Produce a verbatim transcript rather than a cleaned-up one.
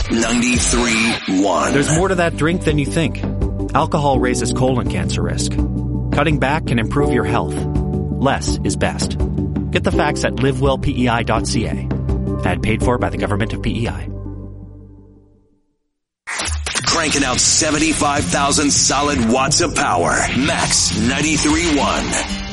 ninety-three point one. There's more to that drink than you think. Alcohol raises colon cancer risk. Cutting back can improve your health. Less is best. Get the facts at live well P E I dot C A. Ad paid for by the government of P E I. Cranking out seventy-five thousand solid watts of power. Max ninety-three point one.